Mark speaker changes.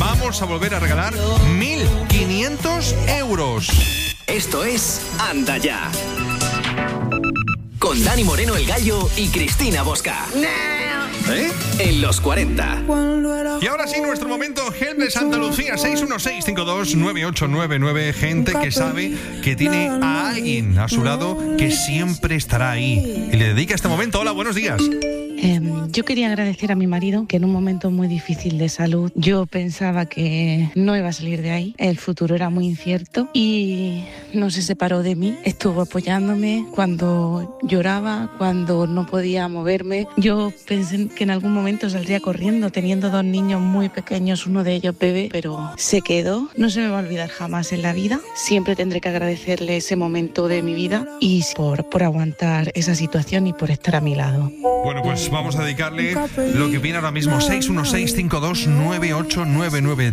Speaker 1: vamos a volver a regalar 1.500 euros.
Speaker 2: Esto es Anda Ya. Con Dani Moreno el Gallo y Cristina Bosca. En los 40.
Speaker 1: Y ahora sí, nuestro momento Helpless Andalucía. 616-529899. Gente que sabe que tiene a alguien a su lado que siempre estará ahí y le dedica este momento. Hola, buenos días.
Speaker 3: Yo quería agradecer a mi marido que en un momento muy difícil de salud yo pensaba que no iba a salir de ahí, el futuro era muy incierto y no se separó de mí, estuvo apoyándome cuando lloraba, cuando no podía moverme. Yo pensé que en algún momento saldría corriendo teniendo 2 niños muy pequeños, uno de ellos bebé, pero se quedó. No se me va a olvidar jamás en la vida, siempre tendré que agradecerle ese momento de mi vida y por aguantar esa situación y por estar a mi lado.
Speaker 1: Bueno, pues vamos a dedicarle lo que viene ahora mismo. 616-529899.